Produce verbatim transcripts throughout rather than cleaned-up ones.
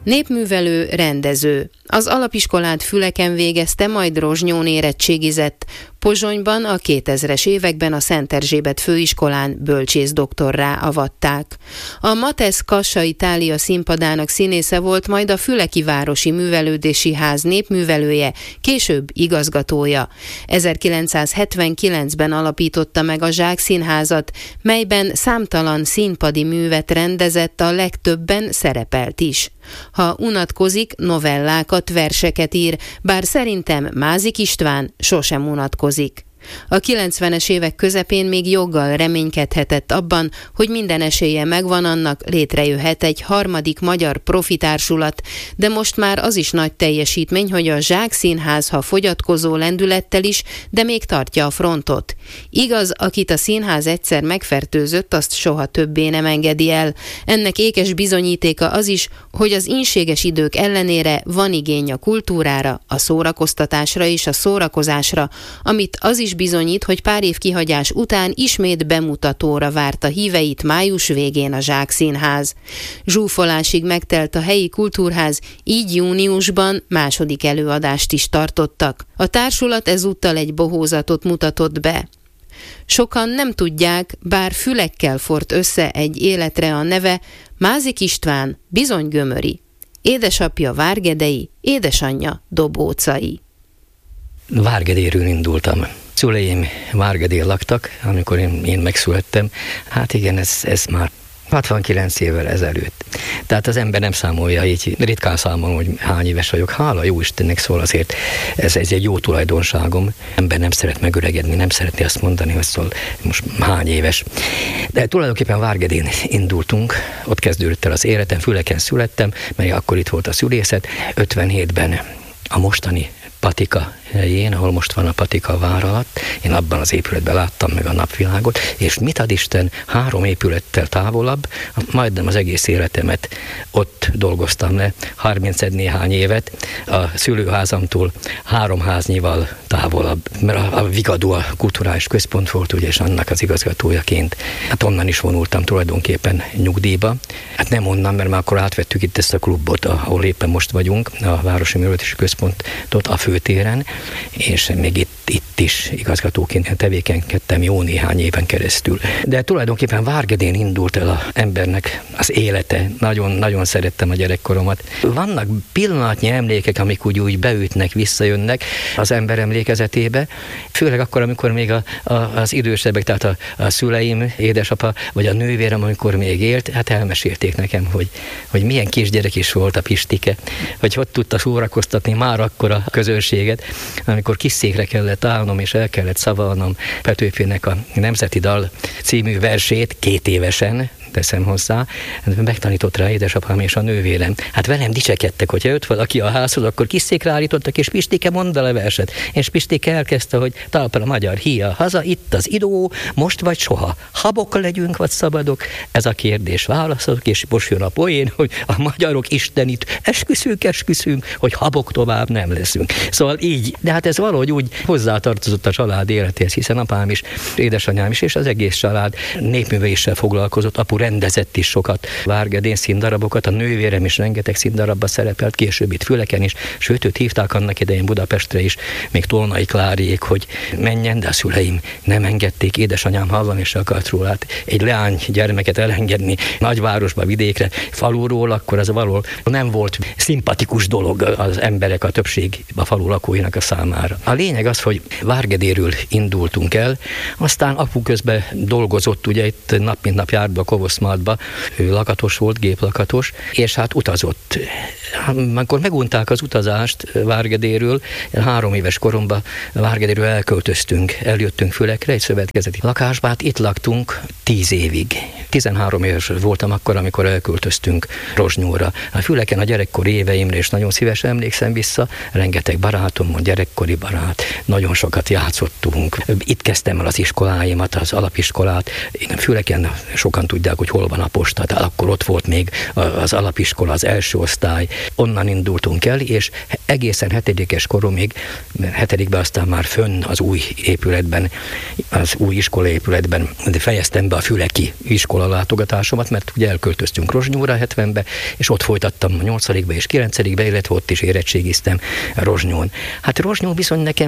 Népművelő, rendező. Az alapiskolát Füleken végezte, majd Rozsnyón érettségizett. Pozsonyban a kétezres években a Szent Erzsébet főiskolán bölcsészdoktorrá avatták. A Matesz Kassai Tália színpadának színésze volt, majd a Füleki Városi Művelődési Ház népművelője, később igazgatója. ezerkilencszázhetvenkilencben alapította meg a Zsák Színházat, melyben számtalan színpadi művet rendezett, a legtöbben szerepelt is. Ha unatkozik, novellákat, verseket ír, bár szerintem Mázik István sosem unatkozik. A kilencvenes évek közepén még joggal reménykedhetett abban, hogy minden esélye megvan annak, létrejöhet egy harmadik magyar profitársulat, de most már az is nagy teljesítmény, hogy a Zsák Színház, ha fogyatkozó lendülettel is, de még tartja a frontot. Igaz, akit a színház egyszer megfertőzött, azt soha többé nem engedi el. Ennek ékes bizonyítéka az is, hogy az ínséges idők ellenére van igény a kultúrára, a szórakoztatásra és a szórakozásra, amit az is bizonyít, hogy pár év kihagyás után ismét bemutatóra várta híveit május végén a Zsák Színház. Zsúfolásig megtelt a helyi kultúrház, így júniusban második előadást is tartottak. A társulat ezúttal egy bohózatot mutatott be. Sokan nem tudják, bár fülekkel fort össze egy életre a neve, Mázik István bizony gömöri. Édesapja Várgedei, édesanyja Dobócai. Várgedéről indultam. Szüleim Várgedén laktak, amikor én, én megszülettem. Hát igen, ez, ez már hatvankilenc évvel ezelőtt. Tehát az ember nem számolja, így ritkán számolom, hogy hány éves vagyok. Hála jó Istennek, szól azért, ez, ez egy jó tulajdonságom. Ember nem szeret megöregedni, nem szeretné azt mondani, hogy szól most hány éves. De tulajdonképpen Várgedén indultunk, ott kezdődött el az életem, Füleken születtem, mely akkor itt volt a szülészet. ötvenhétben a mostani Patika helyén, ahol most van a Patika vár alatt, én abban az épületben láttam meg a napvilágot, és mit ad Isten, három épülettel távolabb, majdnem az egész életemet ott dolgoztam le, harminc néhány évet, a szülőházamtól három háznyival távolabb, mert a, a Vigadó a kulturális központ volt, ugye, és annak az igazgatójaként. Hát onnan is vonultam tulajdonképpen nyugdíjba. Hát nem onnan, mert már akkor átvettük itt ezt a klubot, ahol éppen most vagyunk, a Városi Művelődési Központot a főtéren, és még itt, itt is igazgatóként tevékenykedtem jó néhány éven keresztül. De tulajdonképpen Várgedén indult el az embernek az élete. Nagyon-nagyon szerettem a gyerekkoromat. Vannak pillanatnyi emlékek, amik úgy, úgy beütnek, visszajönnek az ember emlékezetébe, főleg akkor, amikor még a, a, az idősebbek, tehát a, a szüleim, édesapa, vagy a nővérem, amikor még élt, hát elmesélték nekem, hogy, hogy milyen kisgyerek is volt a Pistike, hogy hogy tudta szórakoztatni már akkor a közönséget, amikor kis székre kellett állnom, és el kellett szavalnom Petőfinek a Nemzeti Dal című versét két évesen, teszem hozzá, megtanított rá édesapám és a nővérem. Hát velem dicsekedtek, hogyha jött valaki a házhoz, akkor kis székre állítottak, és Pistike mondta le verset. És Pistike elkezdte, hogy talpra a magyar híja, haza, itt az idó, most vagy soha. Habok legyünk, vagy szabadok? Ez a kérdés válaszolok, és most jön a poén, hogy a magyarok istenit esküszünk, esküszünk, hogy habok tovább nem leszünk. Szóval így, de hát ez valahogy úgy hozzátartozott a család életéhez, hiszen apám is, édesanyám is, és az egész család népműveléssel foglalkozott. Apu rendezett is sokat Várgedén színdarabokat, a nővérem is rengeteg színdarabban szerepelt, később itt Füleken is, sőt, őt hívták annak idején Budapestre is, még Tolnai Kláriék, hogy menjen, de a szüleim nem engedték, édesanyám hallani is akart róla. Hát egy leány gyermeket elengedni nagyvárosba, vidékre, faluról, akkor az valahol nem volt szimpatikus dolog az emberek, a többség a falu lakóinak a számára. A lényeg az, hogy Várgedéről indultunk el, aztán apu közben dolgozott, ugye itt nap mint nap járt be a Kovoszmátba, ő lakatos volt, géplakatos, és hát utazott. Amikor megunták az utazást Várgedéről, három éves koromban Várgedéről elköltöztünk, eljöttünk Fülekre, egy szövetkezeti lakásba, hát itt laktunk tíz évig. tizenhárom éves voltam akkor, amikor elköltöztünk Rozsnyóra. A Füleken a gyerekkori éveimre is nagyon szívesen emlékszem vissza, rengeteg barátom van, gyerekkori barát, nagyon sokat játszottunk. Itt kezdtem el az iskoláimat, az alapiskolát. Füleken sokan tudják, tudják, hogy hol van a posta. Tehát akkor ott volt még az alapiskola, az első osztály. Onnan indultunk el, és egészen hetedikes koromig, hetedikben aztán már fönn az új épületben, az új iskolaépületben fejeztem be a füleki iskola látogatásomat, mert ugye elköltöztünk Rozsnyóra hetvenbe, és ott folytattam a nyolcadikba és kilencedikbe, illetve ott is érettségiztem Rozsnyón. Hát Rozsnyó bizony nekem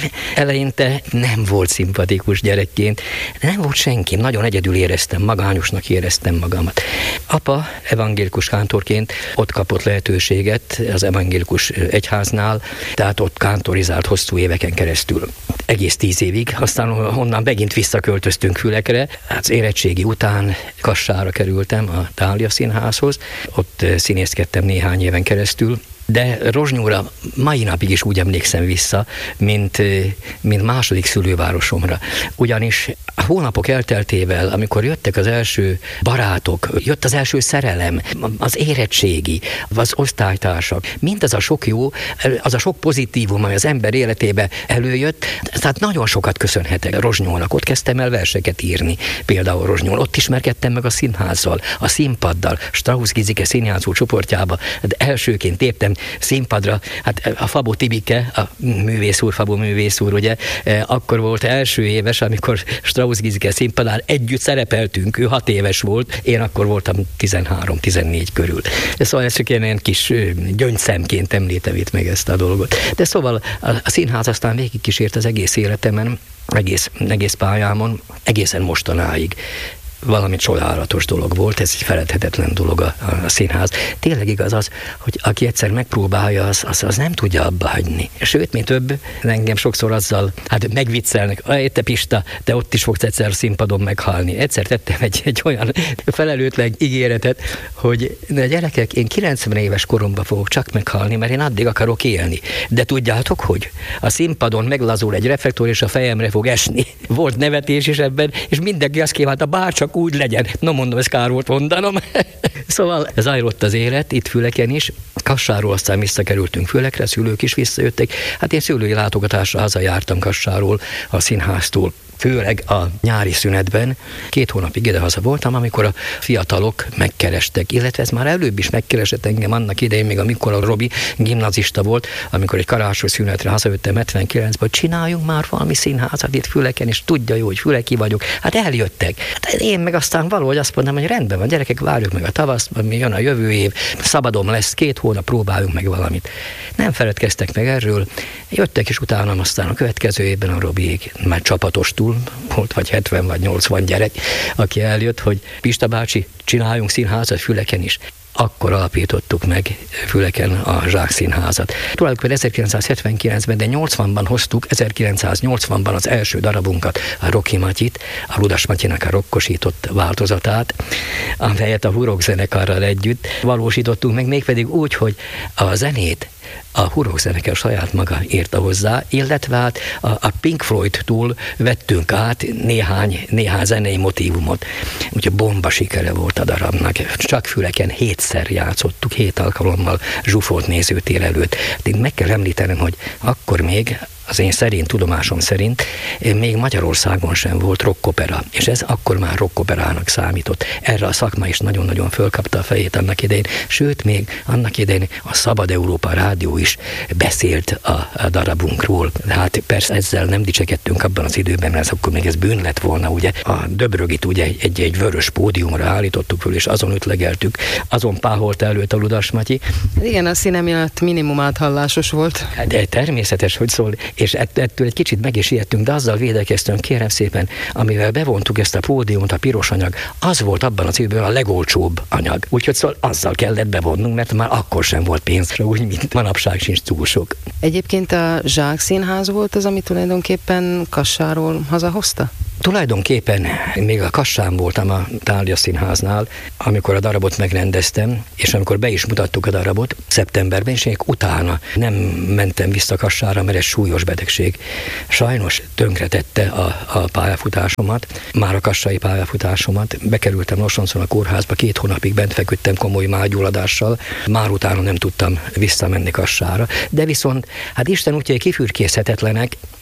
eleinte nem volt szimpatikus gyerekként, de nem volt senki, nagyon egyedül éreztem, magányosnak éreztem magamat. Apa evangélikus kántorként ott kapott lehetőséget az evangélikus egyháznál, tehát ott kántorizált hosszú éveken keresztül. Egész tíz évig, aztán onnan megint visszaköltöztünk Fülekre. Az érettségi után Kassára kerültem a Thália Színházhoz, ott színészkedtem néhány éven keresztül, de Rozsnyóra mai napig is úgy emlékszem vissza, mint, mint második szülővárosomra. Ugyanis a hónapok elteltével, amikor jöttek az első barátok, jött az első szerelem, az érettségi, az osztálytársak, mindaz a sok jó, az a sok pozitívum, ami az ember életébe előjött, tehát nagyon sokat köszönhetek Rozsnyónak. Ott kezdtem el verseket írni, például Rozsnyón. Ott ismerkedtem meg a színházzal, a színpaddal, Strauss Gizike színjátszó csoportjába, de elsőként léptem színpadra, hát a Fabó Tibike, a művész úr, Fabó művész úr, ugye, akkor volt első éves, amikor Strauss Gizike színpadán együtt szerepeltünk, ő hat éves volt, én akkor voltam tizenhárom-tizennégy körül. Szóval ez csak ilyen kis gyöngyszemként említem itt meg ezt a dolgot. De szóval a, a színház aztán végigkísért az egész életemen, egész, egész pályámon, egészen mostanáig. Valami csodálatos dolog volt, ez egy feledhetetlen dolog a, a színház. Tényleg igaz az, hogy aki egyszer megpróbálja, az, az, az nem tudja abba hagyni. Sőt, mi több, engem sokszor azzal, hát megviccelnek, te Pista, te ott is fogsz egyszer színpadon meghalni. Egyszer tettem egy, egy olyan felelőtlen ígéretet, hogy ne gyerekek, én kilencven éves koromban fogok csak meghalni, mert én addig akarok élni. De tudjátok, hogy a színpadon meglazul egy reflektor, és a fejemre fog esni. Volt nevetés is ebben, és mindenki azt kívánta, bárcsak úgy legyen. No, mondom, ez kár volt mondanom. Szóval zajlott az élet, itt Füleken is. Kassáról aztán visszakerültünk Fülekre, szülők is visszajöttek. Hát én szülői látogatásra hazajártam Kassáról, a színháztól. Főleg a nyári szünetben két hónapig idehaza voltam, amikor a fiatalok megkerestek, illetve ez már előbb is megkeresett engem annak idején, még amikor a Robi gimnazista volt, amikor egy karácsony szünetre hazajöttem hetvenkilencben, hogy csináljunk már valami színházat itt Füleken, és tudja jó, hogy füleki vagyok. Hát eljöttek. Hát én meg aztán valahogy azt mondtam, hogy rendben van, gyerekek, várjuk meg a tavaszt, jön a jövő év, szabadom lesz, két hónap próbáljunk meg valamit. Nem feledkeztek meg erről, jöttek is utána, aztán a következő évben a Robiék már csapatostul volt, vagy hetven vagy nyolcvan gyerek, aki eljött, hogy Pista bácsi, csináljunk színházat Füleken is. Akkor alapítottuk meg Füleken a Zsák Színházat. Tulajdonképpen ezerkilencszázhetvenkilencben, de nyolcvanban hoztuk, ezerkilencszáznyolcvanban az első darabunkat, a Rocky Matyit, a Ludas Matyinak a rokkosított változatát, amelyet a Hurok zenekarral együtt valósítottunk meg, mégpedig úgy, hogy a zenét a Hurok zenekar saját maga írta hozzá, illetve hát a, a Pink Floyd-tól vettünk át néhány, néhány zenei motívumot. Úgyhogy bomba sikere volt a darabnak. Csak Füleken hétszer játszottuk, hét alkalommal zsúfolt nézőtér előtt. De meg kell említenem, hogy akkor még az én szerint, tudomásom szerint még Magyarországon sem volt rockopera, és ez akkor már rockoperának számított. Erre a szakma is nagyon-nagyon fölkapta a fejét annak idején, sőt, még annak idején a Szabad Európa Rádió is beszélt a, a darabunkról. Hát persze ezzel nem dicsekedtünk abban az időben, mert ez akkor még ez bűn lett volna, ugye. A Döbrögit ugye egy, egy, egy vörös pódiumra állítottuk föl, és azon ütlegeltük, azon páholt előtt a Ludas Matyi. Igen, a színe miatt minimum áthallásos volt. De természetes, hogy szól, és ettől egy kicsit meg is ijedtünk, de azzal védekeztünk, kérem szépen, amivel bevontuk ezt a pódiumot, a piros anyag, az volt abban az időben a legolcsóbb anyag. Úgyhogy szóval azzal kellett bevonnunk, mert már akkor sem volt pénzre, úgy, mint manapság sincs túl sok. Egyébként a Zsák Színház volt az, ami tulajdonképpen Kassáról hazahozta? Tulajdonképpen még a Kassán voltam a Thália Színháznál, amikor a darabot megrendeztem, és amikor be is mutattuk a darabot szeptemberben, és én utána nem mentem vissza Kassára, mert ez súlyos betegség. Sajnos tönkretette a, a pályafutásomat, már a kassai pályafutásomat. Bekerültem Losonczon a kórházba, két hónapig bent feküdtem komoly mágyulladással, már utána nem tudtam visszamenni Kassára. De viszont, hát Isten útjai kifürkészhetetlenek,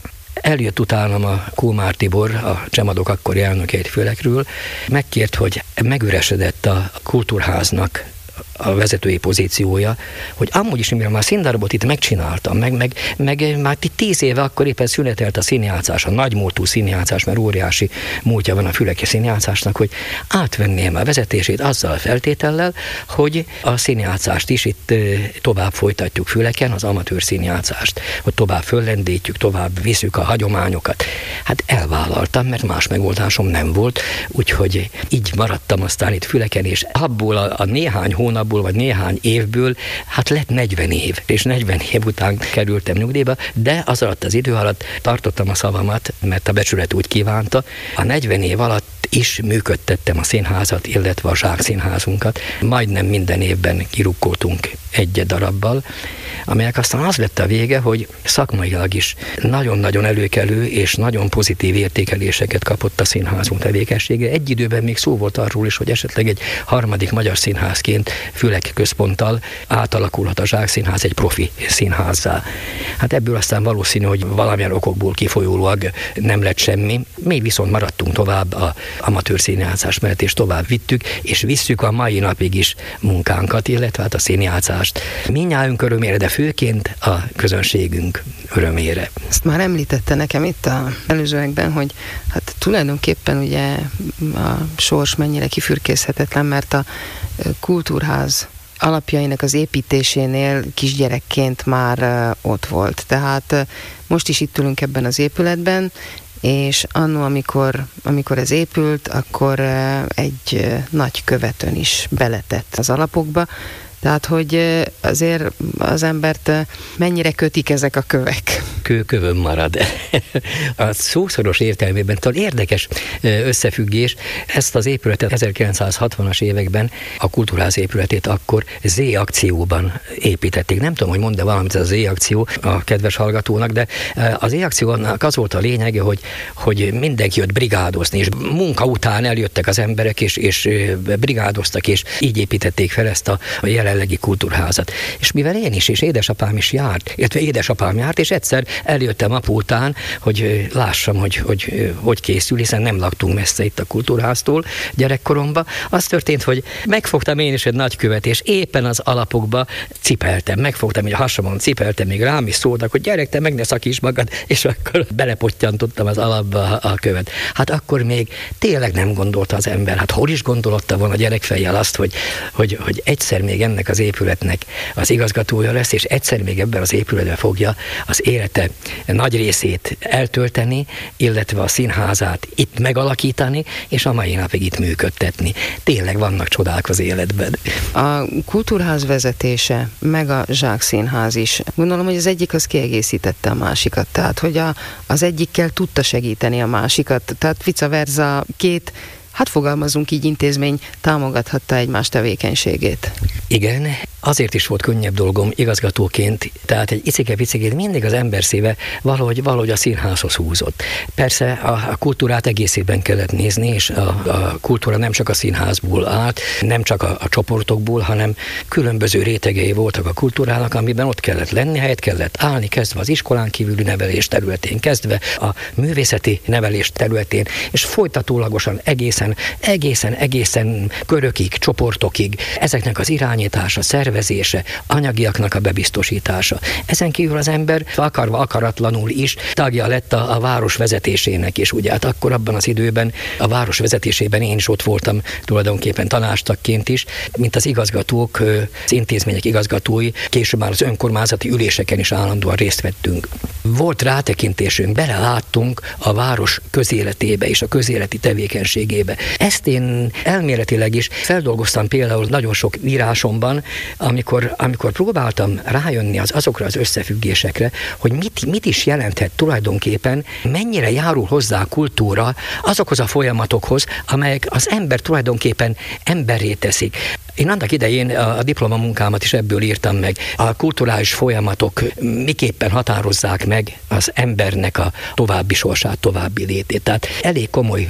Eljött utánam a Kómár Tibor, a Csemadok akkori elnöke egy főlegről, megkért, hogy megüresedett a kultúrháznak a vezetői pozíciója, hogy amúgy is, mivel már színdarabot itt megcsináltam, meg, meg, meg már itt tíz éve akkor éppen szünetelt a színjátszás, a nagymúltú színjátszás, mert óriási múltja van a füleki színjátszásnak, hogy átvenném a vezetését azzal a feltétellel, hogy a színjátszást is itt tovább folytatjuk Füleken, az amatőr színjátszást, hogy tovább föllendítjük, tovább viszük a hagyományokat. Hát elvállaltam, mert más megoldásom nem volt, úgyhogy így maradtam aztán itt Füleken, és abból a, a néhány hónapból, vagy néhány évből, hát lett negyven év, és negyven év után kerültem nyugdíjba, de az alatt az idő alatt tartottam a szavamat, mert a becsület úgy kívánta. A negyven év alatt is működtettem a színházat, illetve a Zsákszínházunkat. Majdnem minden évben kirukkoltunk egy darabbal, amelyek aztán az lett a vége, hogy szakmailag is nagyon-nagyon előkelő és nagyon pozitív értékeléseket kapott a színházunk tevékenysége. Egy időben még szó volt arról is, hogy esetleg egy harmadik magyar színházként Fülek központtal átalakulhat a Zsákszínház egy profi színházzá. Hát ebből aztán valószínű, hogy valamilyen okokból kifolyólag nem lett semmi. Mi viszont maradtunk tovább a amatőr színjátszás mellett, és tovább vittük, és visszük a mai napig is munkánkat, illetve hát a színjátszást. Mindnyájunk örömére, de főként a közönségünk örömére. Ezt már említette nekem itt az előzőekben, hogy hát tulajdonképpen ugye a sors mennyire kifürkészhetetlen, mert a kultúrház alapjainak az építésénél kisgyerekként már ott volt. Tehát most is itt ülünk ebben az épületben, és anno, amikor, amikor ez épült, akkor egy nagy követön is beletett az alapokba, tehát, hogy azért az embert mennyire kötik ezek a kövek. Kő kövön marad. A szószoros értelmében talán érdekes összefüggés. Ezt az épületet ezerkilencszázhatvanas években, a Kultúrház épületét akkor Z-akcióban építették. Nem tudom, hogy mond-e valamit ez a Z-akció a kedves hallgatónak, de az Z-akciónak az volt a lényege, hogy, hogy mindenki jött brigádozni, és munka után eljöttek az emberek, és, és brigádoztak, és így építették fel ezt a jelenlegi kultúrházat. És mivel én is, és édesapám is járt, illetve édesapám járt, és egyszer eljöttem apu után, hogy lássam, hogy, hogy hogy készül, hiszen nem laktunk messze itt a kultúrháztól gyerekkoromban. Az történt, hogy megfogtam én is egy nagykövet, és éppen az alapokba cipeltem. Megfogtam, hogy a hasamon cipeltem, még rám is szóltak, hogy gyerek, te meg ne szakíts magad, és akkor belepottyantottam az alapba a követ. Hát akkor még tényleg nem gondolta az ember. Hát hol is gondolotta volna a gyerekfejjel azt, hogy, hogy, hogy egyszer még ennek az épületnek az igazgatója lesz, és egyszer még ebben az épületben fogja az élete nagy részét eltölteni, illetve a színházát itt megalakítani, és a mai napig itt működtetni. Tényleg vannak csodák az életben. A kultúrház vezetése, meg a Zsákszínház is. Gondolom, hogy az egyik az kiegészítette a másikat, tehát hogy a, az egyikkel tudta segíteni a másikat, tehát vice versa két, hát fogalmazunk így, intézmény támogathatta egymás tevékenységét. Igen, azért is volt könnyebb dolgom igazgatóként, tehát egy icike-picikét mindig az ember szíve valahogy, valahogy a színházhoz húzott. Persze a, a kultúrát egészében kellett nézni, és a, a kultúra nem csak a színházból állt, nem csak a, a csoportokból, hanem különböző rétegei voltak a kultúrának, amiben ott kellett lenni, helyet kellett állni, kezdve az iskolán kívüli nevelés területén, kezdve a művészeti nevelés területén, és folytatólagosan egészen, egészen, egészen körökig, csoportokig, ezeknek az irányítása, szervezése, anyagiaknak a bebiztosítása. Ezen kívül az ember akarva, akaratlanul is tagja lett a, a város vezetésének, és ugye hát akkor abban az időben a város vezetésében én is ott voltam tulajdonképpen tanácstagként is, mint az igazgatók, az intézmények igazgatói, később már az önkormányzati üléseken is állandóan részt vettünk. Volt rátekintésünk, beleláttunk a város közéletébe és a közéleti tevékenységébe. Ezt én elméletileg is feldolgoztam például nagyon sok írásomban, amikor, amikor próbáltam rájönni az, azokra az összefüggésekre, hogy mit, mit is jelenthet tulajdonképpen, mennyire járul hozzá a kultúra azokhoz a folyamatokhoz, amelyek az ember tulajdonképpen emberré teszik. Én annak idején a diplomamunkámat is ebből írtam meg. A kulturális folyamatok miképpen határozzák meg az embernek a további sorsát, további létét. Tehát elég komoly